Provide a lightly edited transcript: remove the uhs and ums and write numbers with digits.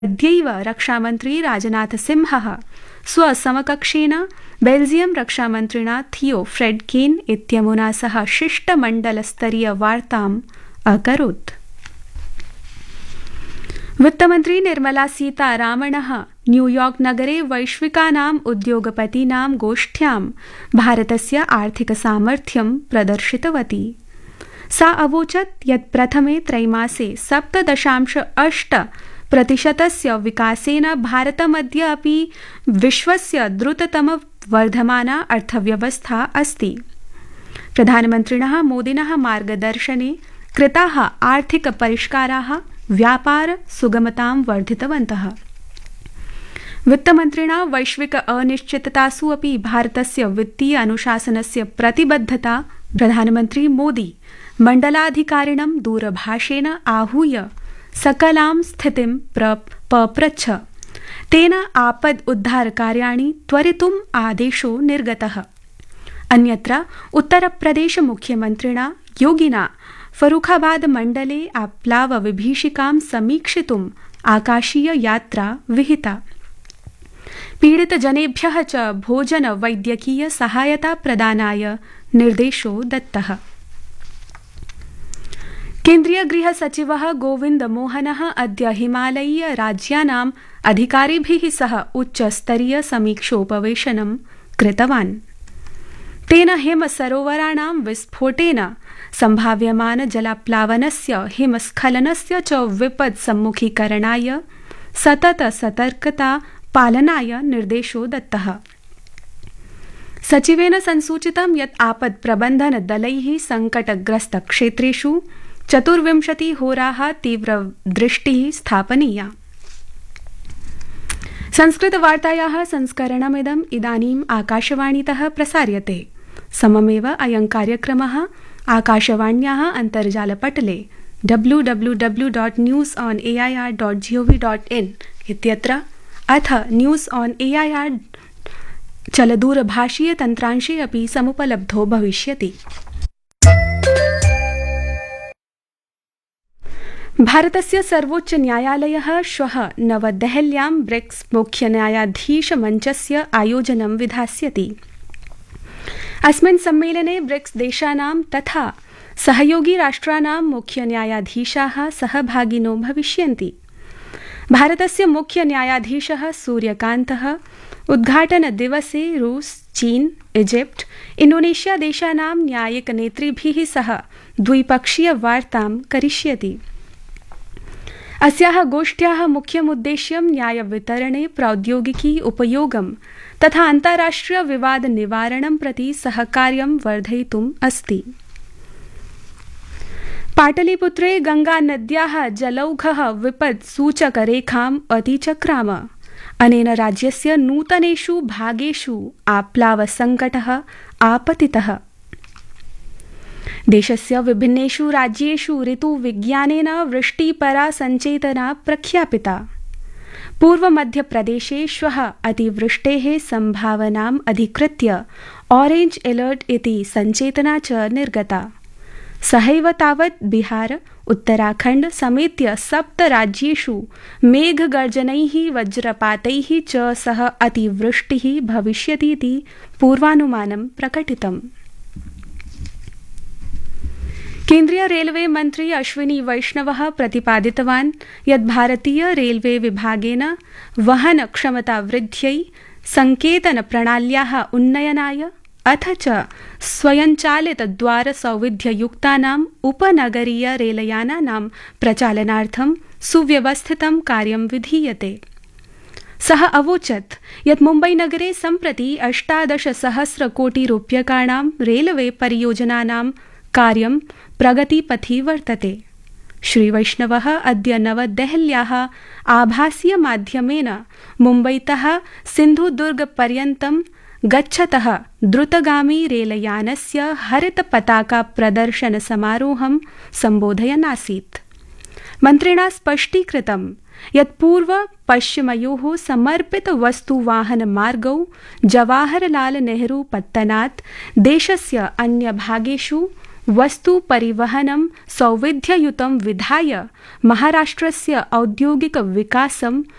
अद्यैव रक्षामन्त्री राजनाथसिंहः स्वसमकक्षेन बेल्जियम रक्षामन्त्रिणा थियो फ्रेडकेन इत्यमुना सह शिष्टमण्डलस्तरीयवार्ताम् अकरोत्। वित्तमन्त्री निर्मला सीतारामणः न्यूयॉर्क नगरे वैश्विकानाम् उद्योगपतीनां गोष्ठ्यां भारतस्य आर्थिकसामर्थ्यं प्रदर्शितवती। सा अवोचत् यत् प्रथमे त्रैमासे 7.8% विकासेन भारतमद्य अपि विश्वस्य द्रुततम वर्धमाना अर्थव्यवस्था अस्ति। प्रधानमन्त्रिणः मोदिनः मार्गदर्शने कृताः आर्थिकपरिष्काराः व्यापार सुगमतां वर्धितवन्तः। वित्तमन्त्रिणा वैश्विक अनिश्चिततासु अपि भारतस्य वित्तीय अनुशासनस्य प्रतिबद्धता प्रधानमन्त्री मोदी मण्डलाधिकारिणं दूरभाषेण आहूय सकलां स्थितिं पप्रच्छ। तेन आपद उद्धारकार्याणि त्वरितुम् आदेशो निर्गतः। अन्यत्र उत्तरप्रदेश मुख्यमन्त्रिणा योगिना फरुखाबाद मण्डले आप्लाव विभीषिकां समीक्षितुम् आकाशीय यात्रा विहिता। पीडितजनेभ्यः च भोजन वैद्यकीय सहायता प्रदानाय निर्देशो दत्तः। केन्द्रीय गृह सचिवः गोविन्द मोहनः अद्य हिमालयीय राज्यानाम् अधिकारिभिः सह उच्चस्तरीय समीक्षोपवेशनं कृतवान्। तेन हिमसरोवराणां विस्फोटेन सम्भाव्यमान जलाप्लावनस्य हिमस्खलनस्य च विपत्सम्मुखीकरणाय सतत सतर्कता पालनाय निर्देशो दत्तः। सचिवेन संसूचितं यत् आपद प्रबन्धन दलैः संकटग्रस्त क्षेत्रेषु 24 होराः तीव्रदृष्टिः स्थापनीया। संस्कृतवार्तायाः संस्करणमिदम् इदानीम् आकाशवाणीतः प्रसार्यते। सममेव अयं कार्यक्रमः आकाशवाण्याः अन्तर्जालपटले www.newsonair.gov.in इत्यत्र अथ न्यूस् ऑन एआईआर चलदूरभाषीय तन्त्रांशे अपि समुपलब्धो भविष्यति। भारतस्य सर्वोच्च न्यायालयः श्वः नवदेहल्यां ब्रिक्स मुख्य न्यायाधीश मञ्चस्य आयोजनं विधास्यति। अस्मिन् सम्मेलने ब्रिक्स देशानां तथा सहयोगी राष्ट्राणां मुख्य न्यायाधीशाः सहभागिनो भविष्यन्ति। भारतस्य मुख्य न्यायाधीशः सूर्यकान्तः उद्घाटनदिवसे रूस, चीन, इजिप्ट, इंडोनेशिया देशानां न्यायिकनेतृभिः सह द्विपक्षीय वार्तां करिष्यति। अस्याः गोष्ठ्याः मुख्यमुद्देश्यं न्यायवितरणे प्रौद्योगिकी उपयोगं तथा अन्ताराष्ट्रिय विवाद निवारणं प्रति सहकार्यं वर्धयितुम् अस्ति। पाटलिपुत्रे गंगानद्याः जलौघः विपत्सूचकरेखाम् अतिचक्राम। अनेन राज्यस्य नूतनेषु भागेषु आप्लावसङ्कटः आपतितः। देशस्य विभिन्नेषु राज्येषु ऋतुविज्ञानेन वृष्टिपरा सञ्चेतना प्रख्यापिता। पूर्वमध्यप्रदेशे श्वः अतिवृष्टेः सम्भावनाम् अधिकृत्य ऑरेंज अलर्ट इति सञ्चेतना च निर्गता। सहैव तावत् बिहार, उत्तराखण्ड समेत्य 7 राज्येषु मेघगर्जनैः वज्रपातैः च सह अतिवृष्टिः भविष्यतीति पूर्वानुमानं प्रकटितम्। केन्द्रीय रेलवे मन्त्री अश्विनी वैष्णवः प्रतिपादितवान् यत् भारतीय रेलवे विभागेन वहन क्षमतावृद्ध्यै, संकेतन प्रणाल्याः उन्नयनाय अथ च स्वयंचालित द्वार सौविध्ययुक्तानाम् उपनगरीय रेलयानानां प्रचालनार्थं सुव्यवस्थितं कार्यं विधीयते। सः अवोचत् यत् मुम्बईनगरे सम्प्रति 18,000 कोटिरूप्यकाणां रेलवे परियोजनानां कार्यं प्रगतिपथि वर्तते। श्रीवैष्णवः अद्य नवदेहल्याः आभासीय माध्यमेन मुम्बईतः सिन्धुदुर्गपर्यन्तं गच्छतः द्रुतगामी रेलयानस्य हरित पताका प्रदर्शन समारोहं सम्बोधयन् आसीत्। मन्त्रिणा स्पष्टीकृतं यत् पूर्व पश्चिमयोः समर्पित वस्तुवाहन मार्गौ जवाहरलाल नेहरू पत्तनात् देशस्य अन्यभागेषु वस्तुपरिवहनं सौविध्ययुतं विधाय महाराष्ट्रस्य औद्योगिकविकासं